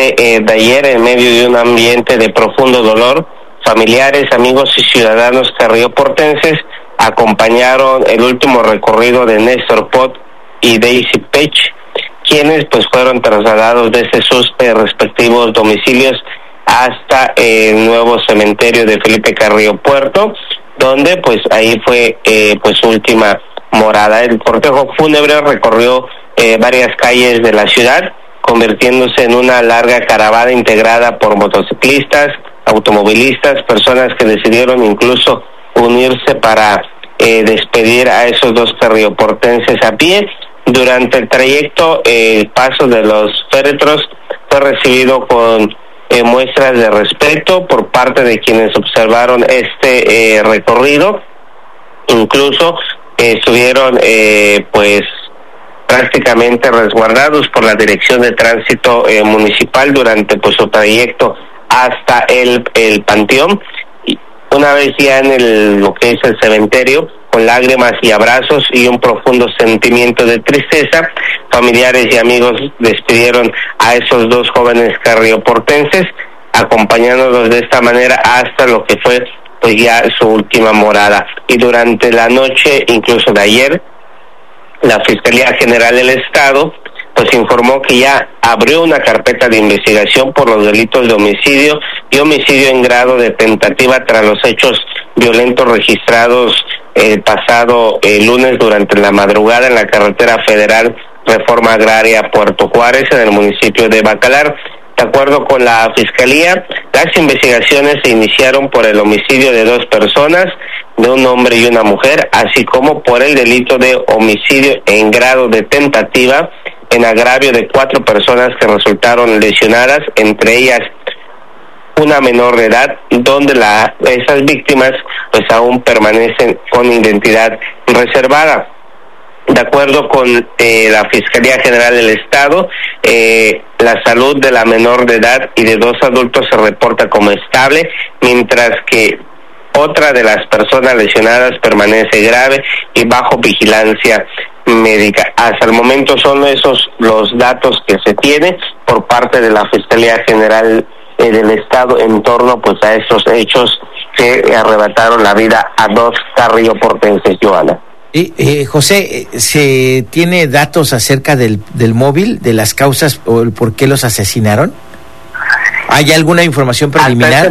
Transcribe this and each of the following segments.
de ayer, en medio de un ambiente de profundo dolor, familiares, amigos y ciudadanos carrioportenses acompañaron el último recorrido de Néstor Pot y Daisy Pech, quienes pues fueron trasladados desde sus respectivos domicilios hasta el nuevo cementerio de Felipe Carrillo Puerto, donde pues ahí fue pues su última morada. El cortejo fúnebre recorrió varias calles de la ciudad, convirtiéndose en una larga caravana integrada por motociclistas, automovilistas, personas que decidieron incluso unirse para despedir a esos dos carrioportenses a pie. Durante el trayecto, el paso de los féretros fue recibido con muestras de respeto por parte de quienes observaron este recorrido. Incluso estuvieron pues prácticamente resguardados por la Dirección de Tránsito Municipal durante pues su trayecto hasta el panteón. Y una vez ya en lo que es el cementerio, con lágrimas y abrazos y un profundo sentimiento de tristeza, familiares y amigos despidieron a esos dos jóvenes carrioportenses, acompañándolos de esta manera hasta lo que fue pues ya su última morada. Y durante la noche, incluso de ayer, la Fiscalía General del Estado pues informó que ya abrió una carpeta de investigación por los delitos de homicidio y homicidio en grado de tentativa tras los hechos violentos registrados el pasado lunes durante la madrugada en la carretera federal Reforma Agraria Puerto Juárez, en el municipio de Bacalar. De acuerdo con la Fiscalía, las investigaciones se iniciaron por el homicidio de dos personas, de un hombre y una mujer, así como por el delito de homicidio en grado de tentativa en agravio de 4 personas que resultaron lesionadas, entre ellas una menor de edad, donde esas víctimas pues aún permanecen con identidad reservada. De acuerdo con la Fiscalía General del Estado, la salud de la menor de edad y de 2 adultos se reporta como estable, mientras que otra de las personas lesionadas permanece grave y bajo vigilancia médica. Hasta el momento son esos los datos que se tienen por parte de la Fiscalía General del Estado en torno pues a estos hechos que arrebataron la vida a 2 carrioportenses, Joana. José, ¿se tiene datos acerca del móvil, de las causas o el por qué los asesinaron? ¿Hay alguna información preliminar?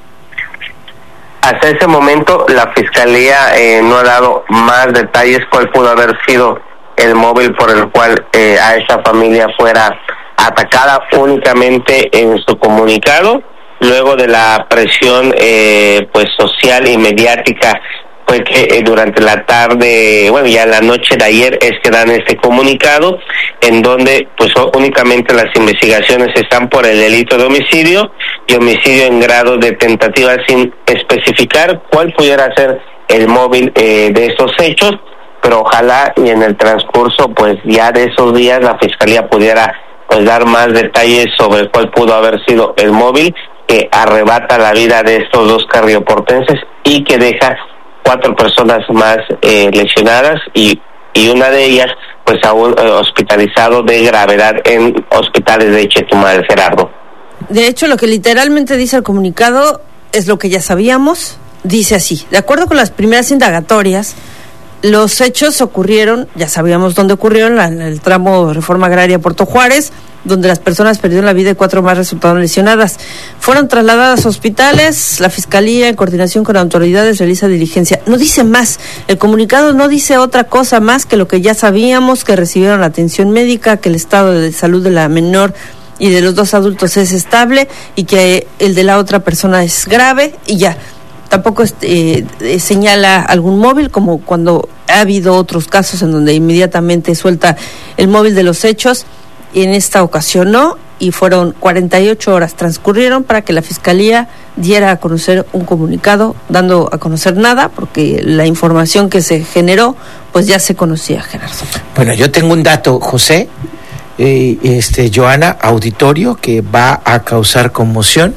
Hasta ese momento la Fiscalía no ha dado más detalles cuál pudo haber sido el móvil por el cual a esa familia fuera atacada. Únicamente en su comunicado, luego de la presión pues social y mediática, fue que durante la tarde, bueno, ya la noche de ayer es que dan este comunicado, en donde pues únicamente las investigaciones están por el delito de homicidio y homicidio en grado de tentativa, sin especificar cuál pudiera ser el móvil de estos hechos, pero ojalá y en el transcurso pues ya de esos días la Fiscalía pudiera pues dar más detalles sobre cuál pudo haber sido el móvil que arrebata la vida de estos 2 carrioportenses y que deja 4 personas más lesionadas y una de ellas pues aún hospitalizado de gravedad en hospitales de Chetumal, Gerardo. De hecho, lo que literalmente dice el comunicado es lo que ya sabíamos. Dice así: de acuerdo con las primeras indagatorias, los hechos ocurrieron, ya sabíamos dónde ocurrieron, en el tramo Reforma Agraria Puerto Juárez, donde las personas perdieron la vida y 4 más resultaron lesionadas. Fueron trasladadas a hospitales. La Fiscalía, en coordinación con autoridades, realiza diligencia. No dice más. El comunicado no dice otra cosa más que lo que ya sabíamos, que recibieron la atención médica, que el estado de salud de la menor y de los 2 adultos es estable y que el de la otra persona es grave, y ya. Tampoco señala algún móvil, como cuando ha habido otros casos en donde inmediatamente suelta el móvil de los hechos, y en esta ocasión no, y fueron 48 horas transcurrieron para que la Fiscalía diera a conocer un comunicado, dando a conocer nada, porque la información que se generó pues ya se conocía, Gerardo. Bueno, yo tengo un dato, José, Joana, auditorio, que va a causar conmoción.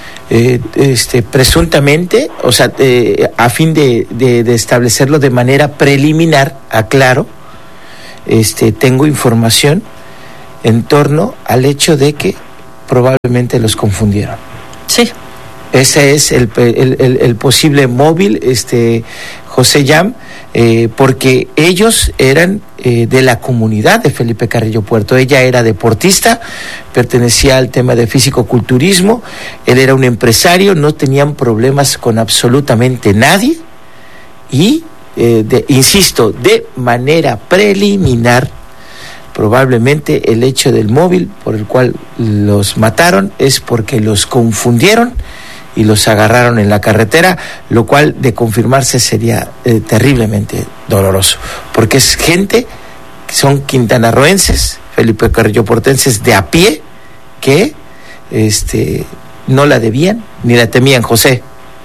Presuntamente, o sea, a fin de establecerlo de manera preliminar, aclaro, tengo información en torno al hecho de que probablemente los confundieron. Sí. Ese es el posible móvil, José Yam, porque ellos eran de la comunidad de Felipe Carrillo Puerto. Ella era deportista, pertenecía al tema de físico-culturismo, él era un empresario, no tenían problemas con absolutamente nadie y, insisto, de manera preliminar, probablemente el hecho del móvil por el cual los mataron es porque los confundieron y los agarraron en la carretera, lo cual de confirmarse sería terriblemente doloroso, porque es gente que son quintanarroenses, Felipe Carrillo Portenses de a pie, que no la debían ni la temían, José.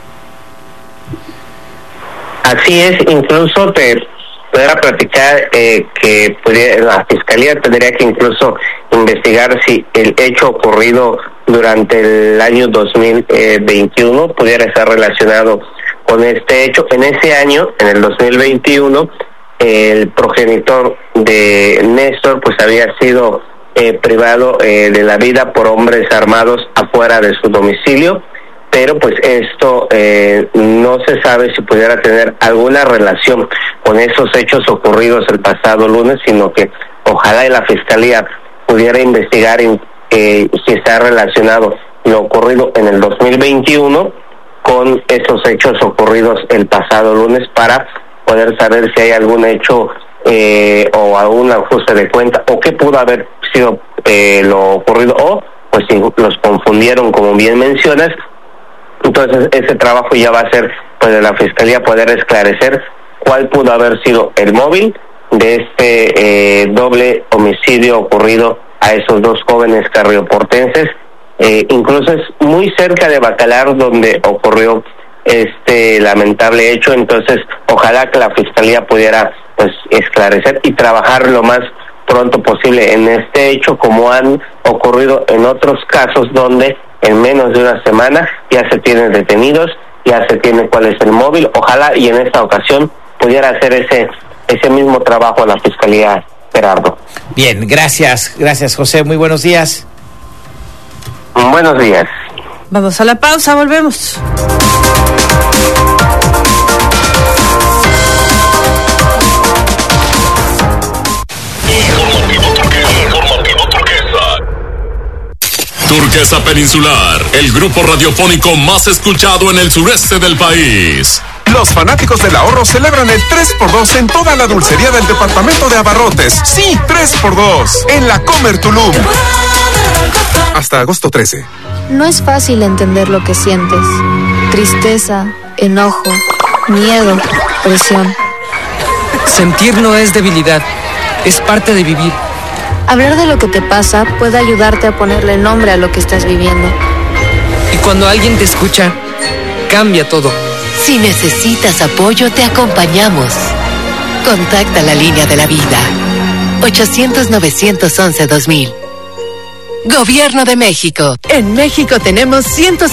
Así es, incluso te pudiera platicar que la Fiscalía tendría que incluso investigar si el hecho ocurrido durante el año 2021 pudiera estar relacionado con este hecho. En ese año, en el 2021, el progenitor de Néstor pues había sido privado de la vida por hombres armados afuera de su domicilio, pero pues esto no se sabe si pudiera tener alguna relación con esos hechos ocurridos el pasado lunes, sino que ojalá y la Fiscalía pudiera investigar si está relacionado lo ocurrido en el 2021 con esos hechos ocurridos el pasado lunes, para poder saber si hay algún hecho o algún ajuste de cuenta, o qué pudo haber sido lo ocurrido, o pues si los confundieron, como bien mencionas. Entonces ese trabajo ya va a ser pues de la Fiscalía poder esclarecer cuál pudo haber sido el móvil de este doble homicidio ocurrido a esos dos jóvenes carrioportenses. Incluso es muy cerca de Bacalar donde ocurrió este lamentable hecho. Entonces ojalá que la Fiscalía pudiera pues esclarecer y trabajar lo más pronto posible en este hecho, como han ocurrido en otros casos donde en menos de una semana ya se tienen detenidos, ya se tiene cuál es el móvil. Ojalá y en esta ocasión pudiera hacer ese mismo trabajo la Fiscalía, Gerardo. Bien, gracias José, muy buenos días. Buenos días. Vamos a la pausa, volvemos. Turquesa Peninsular, el grupo radiofónico más escuchado en el sureste del país. Los fanáticos del ahorro celebran el 3x2 en toda la dulcería del departamento de Abarrotes. Sí, 3x2 en la Comer Tulum. Hasta agosto 13. No es fácil entender lo que sientes. Tristeza, enojo, miedo, presión. Sentir no es debilidad, es parte de vivir. Hablar de lo que te pasa puede ayudarte a ponerle nombre a lo que estás viviendo. Y cuando alguien te escucha, cambia todo. Si necesitas apoyo, te acompañamos. Contacta la línea de la vida. 800-911-2000. Gobierno de México. En México tenemos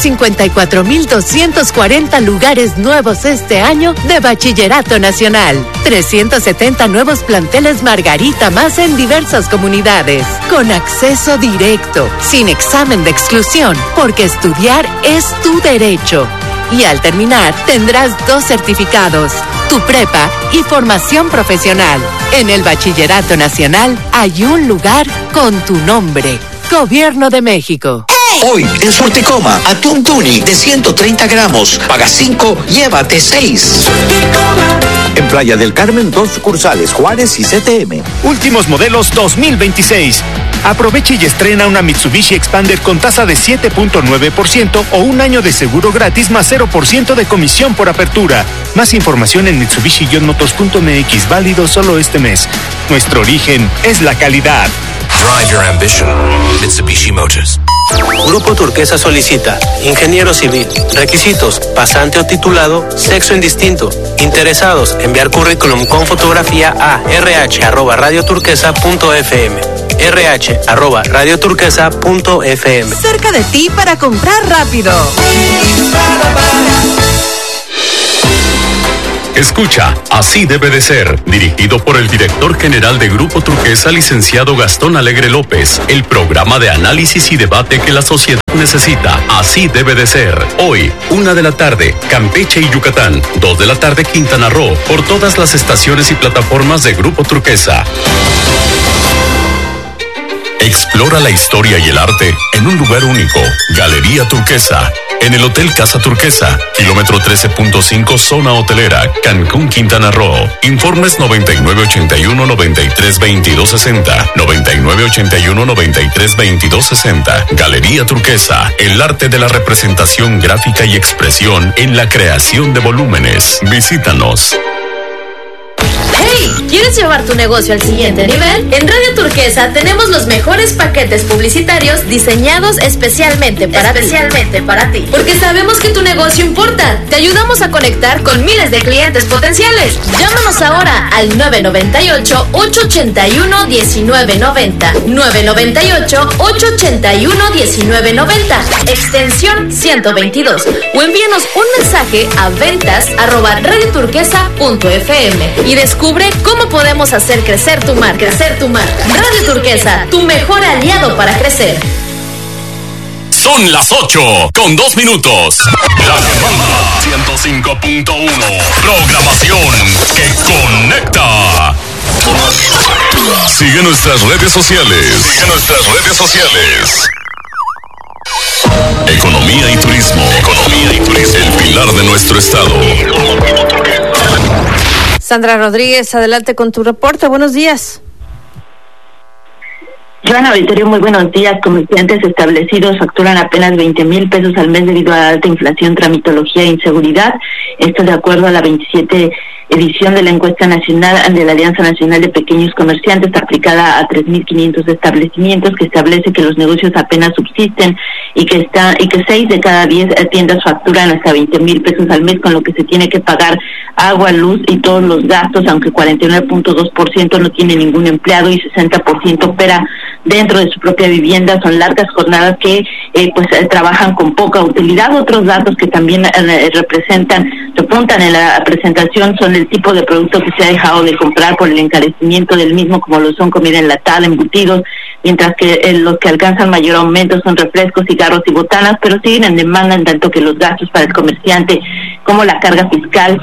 154,240 lugares nuevos este año de Bachillerato Nacional. 370 nuevos planteles Margarita más en diversas comunidades. Con acceso directo, sin examen de exclusión, porque estudiar es tu derecho. Y al terminar, tendrás 2 certificados, tu prepa y formación profesional. En el Bachillerato Nacional hay un lugar con tu nombre. Gobierno de México. Hoy, en Surticoma, atún tuni de 130 gramos. Paga 5, llévate 6. En Playa del Carmen, 2 sucursales, Juárez y CTM. Últimos modelos 2026. Aproveche y estrena una Mitsubishi Expander con tasa de 7.9% o un año de seguro gratis más 0% de comisión por apertura. Más información en Mitsubishi-motors.mx, válido solo este mes. Nuestro origen es la calidad. Drive your ambition. Mitsubishi Motors. Grupo Turquesa solicita ingeniero civil. Requisitos: pasante o titulado, sexo indistinto. Interesados, enviar currículum con fotografía a rh@radioturquesa.fm. rh@radioturquesa.fm. Cerca de ti para comprar rápido. Escucha, Así debe de ser, dirigido por el director general de Grupo Turquesa, licenciado Gastón Alegre López, el programa de análisis y debate que la sociedad necesita. Así debe de ser. Hoy, 1 de la tarde, Campeche y Yucatán, 2 de la tarde, Quintana Roo, por todas las estaciones y plataformas de Grupo Turquesa. Explora la historia y el arte en un lugar único. Galería Turquesa. En el Hotel Casa Turquesa, kilómetro 13.5, zona hotelera, Cancún, Quintana Roo. Informes 9981-932260. 9981-932260. Galería Turquesa. El arte de la representación gráfica y expresión en la creación de volúmenes. Visítanos. ¡Hey! ¿Quieres llevar tu negocio al siguiente nivel? En Radio Turquesa tenemos los mejores paquetes publicitarios diseñados especialmente para ti. Porque sabemos que tu negocio importa. Te ayudamos a conectar con miles de clientes potenciales. Llámanos ahora al 998-881-1990. 998-881-1990. Extensión 122. O envíanos un mensaje a ventas@radioturquesa.fm y descubre cómo podemos hacer crecer tu marca. Radio Turquesa, tu mejor aliado para crecer. Son las 8:02. La Semana 105.1. Programación que conecta. Sigue nuestras redes sociales. Economía y turismo. El pilar de nuestro estado. Sandra Rodríguez, adelante con tu reporte. Buenos días. Joana Auditorio, muy buenos días. Comerciantes establecidos facturan apenas 20,000 pesos al mes debido a la alta inflación, tramitología e inseguridad. Esto de acuerdo a la 27 edición de la encuesta nacional de la Alianza Nacional de Pequeños Comerciantes, aplicada a 3,500 establecimientos, que establece que los negocios apenas subsisten y que 6 de cada 10 tiendas facturan hasta 20,000 pesos al mes, con lo que se tiene que pagar agua, luz y todos los gastos, aunque 49.2% no tiene ningún empleado y 60% opera dentro de su propia vivienda. Son largas jornadas que trabajan con poca utilidad. Otros datos que también repuntan en la presentación son el tipo de producto que se ha dejado de comprar por el encarecimiento del mismo, como lo son comida enlatada, embutidos, mientras que los que alcanzan mayor aumento son refrescos, cigarros y botanas, pero siguen en demanda en tanto que los gastos para el comerciante como la carga fiscal.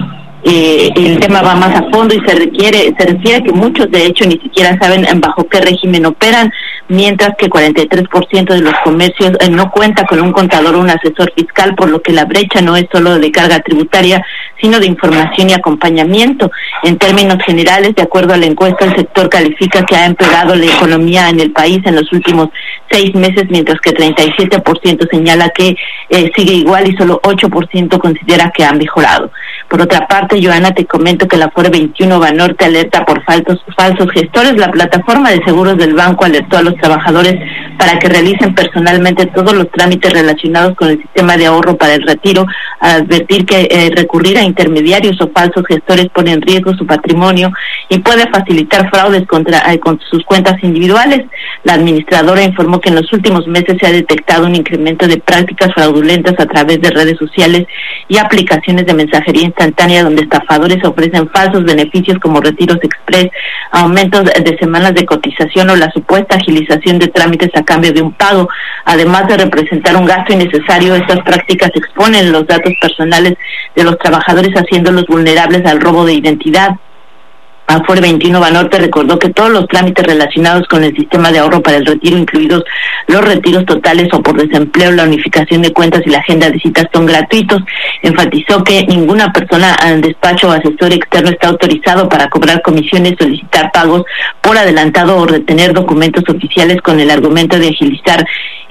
El tema va más a fondo y se refiere que muchos de hecho ni siquiera saben bajo qué régimen operan, mientras que 43% de los comercios no cuenta con un contador o un asesor fiscal, por lo que la brecha no es solo de carga tributaria, sino de información y acompañamiento. En términos generales, de acuerdo a la encuesta, el sector califica que ha empeorado la economía en el país en los últimos 6 meses, mientras que 37% señala que sigue igual y solo 8% considera que ha mejorado. Por otra parte, Joana, te comento que la Afore 21 Banorte alerta por falsos gestores. La plataforma de seguros del banco alertó a los trabajadores para que realicen personalmente todos los trámites relacionados con el sistema de ahorro para el retiro, al advertir que recurrir a intermediarios o falsos gestores pone en riesgo su patrimonio y puede facilitar fraudes con sus cuentas individuales. La administradora informó que en los últimos meses se ha detectado un incremento de prácticas fraudulentas a través de redes sociales y aplicaciones de mensajería instantánea, donde estafadores ofrecen falsos beneficios como retiros express, aumentos de semanas de cotización o la supuesta agilización de trámites a cambio de un pago. Además de representar un gasto innecesario, estas prácticas exponen los datos personales de los trabajadores, haciéndolos vulnerables al robo de identidad. Afore 21 Banorte recordó que todos los trámites relacionados con el sistema de ahorro para el retiro, incluidos los retiros totales o por desempleo, la unificación de cuentas y la agenda de citas, son gratuitos. Enfatizó que ninguna persona, despacho o asesor externo está autorizado para cobrar comisiones, solicitar pagos por adelantado o retener documentos oficiales con el argumento de agilizar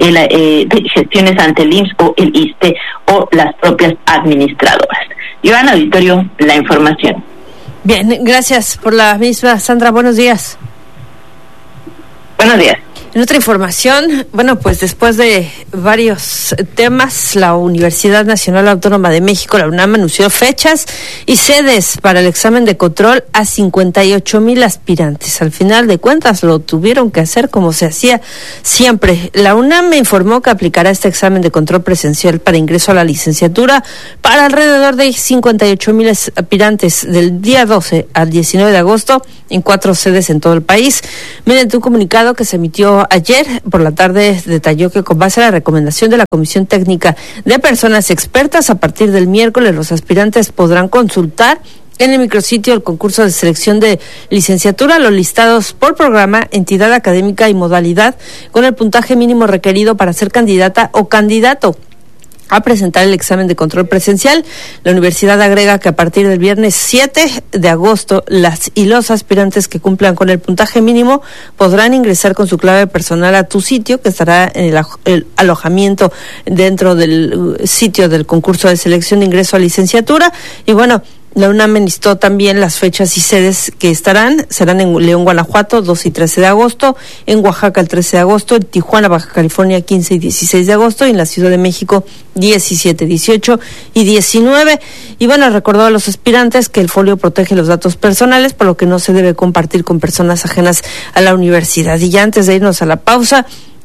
gestiones ante el IMSS o el ISSSTE o las propias administradoras. Joana Auditorio, la información. Bien, gracias por la misma, Sandra. Buenos días. Buenos días. En otra información, bueno, pues después de varios temas, la Universidad Nacional Autónoma de México, la UNAM, anunció fechas y sedes para el examen de control a 58,000 aspirantes. Al final de cuentas, lo tuvieron que hacer como se hacía siempre. La UNAM me informó que aplicará este examen de control presencial para ingreso a la licenciatura para alrededor de 58,000 aspirantes del día 12 al 19 de agosto en 4 sedes en todo el país. Mediante un comunicado que se emitió ayer por la tarde, detalló que con base a la recomendación de la Comisión Técnica de Personas Expertas, a partir del miércoles los aspirantes podrán consultar en el micrositio del concurso de selección de licenciatura los listados por programa, entidad académica y modalidad con el puntaje mínimo requerido para ser candidata o candidato a presentar el examen de control presencial. La universidad agrega que a partir del viernes 7 de agosto, las y los aspirantes que cumplan con el puntaje mínimo podrán ingresar con su clave personal a tu sitio, que estará en el alojamiento dentro del sitio del concurso de selección de ingreso a licenciatura. Y bueno, la UNAM enlistó también las fechas y sedes que serán en León, Guanajuato, 2 y 13 de agosto, en Oaxaca el 13 de agosto, en Tijuana, Baja California, 15 y 16 de agosto, y en la Ciudad de México, 17, 18 y 19. Y bueno, recordó a los aspirantes que el folio protege los datos personales, por lo que no se debe compartir con personas ajenas a la universidad. Y ya antes de irnos a la pausa,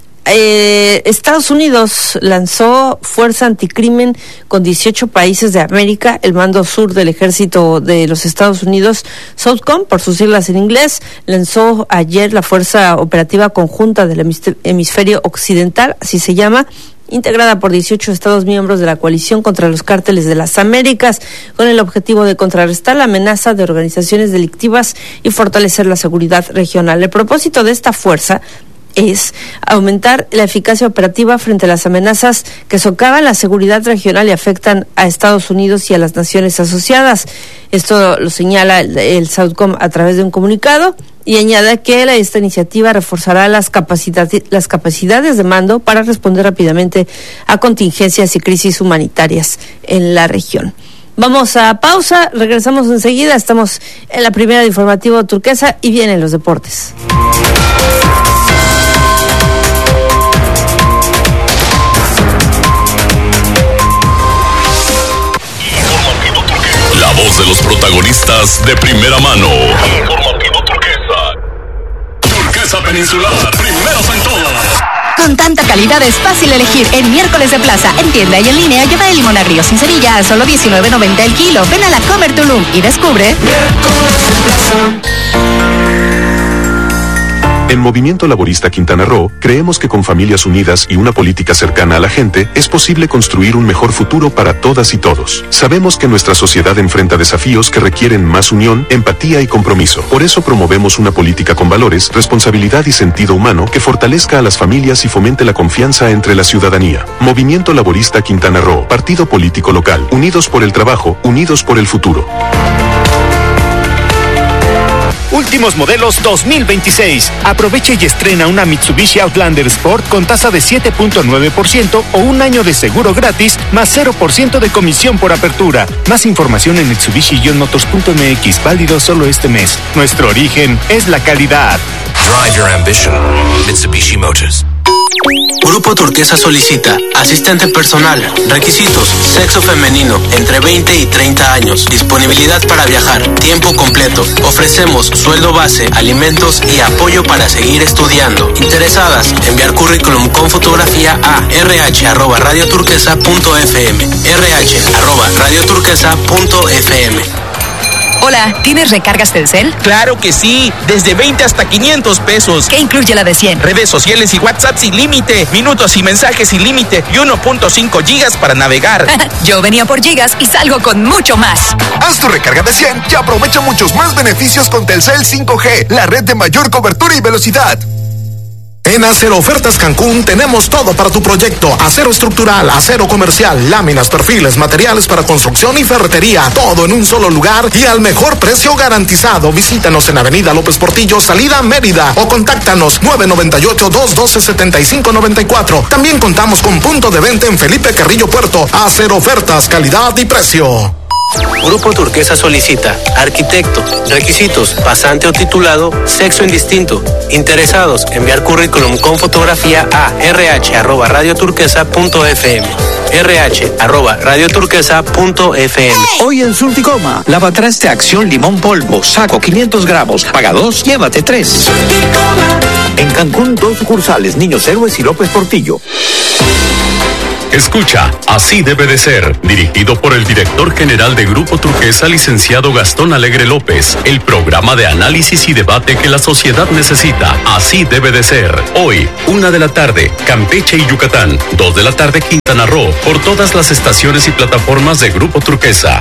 Estados Unidos lanzó fuerza anticrimen con 18 países de América. El Mando Sur del Ejército de los Estados Unidos, SOUTHCOM, por sus siglas en inglés, lanzó ayer la Fuerza Operativa Conjunta del Hemisferio Occidental, así se llama, integrada por 18 Estados miembros de la coalición contra los cárteles de las Américas, con el objetivo de contrarrestar la amenaza de organizaciones delictivas y fortalecer la seguridad regional. El propósito de esta fuerza es aumentar la eficacia operativa frente a las amenazas que socavan la seguridad regional y afectan a Estados Unidos y a las naciones asociadas. Esto lo señala el SOUTHCOM a través de un comunicado y añade que esta iniciativa reforzará las capacidades de mando para responder rápidamente a contingencias y crisis humanitarias en la región. Vamos a pausa, regresamos enseguida, estamos en la primera de Informativo Turquesa y vienen los deportes. La voz de los protagonistas de primera mano. Informativo Turquesa. Turquesa Peninsular, primeros en todo. Con tanta calidad es fácil elegir. En miércoles de plaza, en tienda y en línea, lleva el limón Río sin cerilla a solo $19.90 el kilo. Ven a la Comer Tulum y descubre. En Movimiento Laborista Quintana Roo, creemos que con familias unidas y una política cercana a la gente, es posible construir un mejor futuro para todas y todos. Sabemos que nuestra sociedad enfrenta desafíos que requieren más unión, empatía y compromiso. Por eso promovemos una política con valores, responsabilidad y sentido humano que fortalezca a las familias y fomente la confianza entre la ciudadanía. Movimiento Laborista Quintana Roo, partido político local, unidos por el trabajo, unidos por el futuro. Últimos modelos 2026. Aprovecha y estrena una Mitsubishi Outlander Sport con tasa de 7.9% o un año de seguro gratis más 0% de comisión por apertura. Más información en Mitsubishi-motors.mx, válido solo este mes. Nuestro origen es la calidad. Drive your ambition. Mitsubishi Motors. Grupo Turquesa solicita asistente personal, requisitos, sexo femenino, entre 20 y 30 años, disponibilidad para viajar, tiempo completo. Ofrecemos sueldo base, alimentos y apoyo para seguir estudiando. Interesadas, enviar currículum con fotografía a rh@radioturquesa.fm, rh@radioturquesa.fm. Hola, ¿tienes recargas Telcel? ¡Claro que sí! Desde 20 hasta 500 pesos. ¿Qué incluye la de 100? Redes sociales y WhatsApp sin límite, minutos y mensajes sin límite y 1.5 gigas para navegar. Yo venía por gigas y salgo con mucho más. Haz tu recarga de 100 y aprovecha muchos más beneficios con Telcel 5G, la red de mayor cobertura y velocidad. En Acero Ofertas Cancún tenemos todo para tu proyecto: acero estructural, acero comercial, láminas, perfiles, materiales para construcción y ferretería, todo en un solo lugar y al mejor precio garantizado. Visítanos en Avenida López Portillo, salida Mérida, o contáctanos 998-212-7594. También contamos con punto de venta en Felipe Carrillo Puerto. Acero Ofertas, calidad y precio. Grupo Turquesa solicita arquitecto, requisitos, pasante o titulado, sexo indistinto. Interesados, enviar currículum con fotografía a rh@radioturquesa.fm. rh@radioturquesa.fm. Hoy en Surticoma, lavatraste Acción Limón Polvo, saco 500 gramos, paga 2, llévate 3. En Cancún, 2 sucursales, Niños Héroes y López Portillo. Escucha, Así debe de ser, dirigido por el director general de Grupo Turquesa, licenciado Gastón Alegre López, el programa de análisis y debate que la sociedad necesita. Así debe de ser. Hoy, 1 de la tarde, Campeche y Yucatán, 2 de la tarde, Quintana Roo, por todas las estaciones y plataformas de Grupo Turquesa.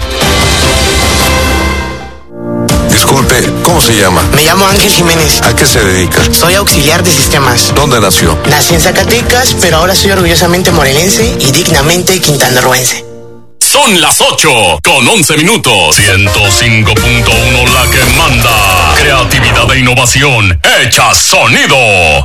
Disculpe, ¿cómo se llama? Me llamo Ángel Jiménez. ¿A qué se dedica? Soy auxiliar de sistemas. ¿Dónde nació? Nací en Zacatecas, pero ahora soy orgullosamente morelense y dignamente quintanarroense. Son las 8:11. 105.1 la que manda. Creatividad e innovación. Hecha sonido.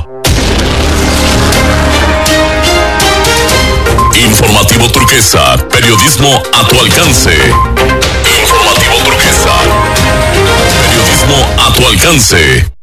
Informativo Turquesa. Periodismo a tu alcance. Informativo Turquesa. Periodismo a tu alcance.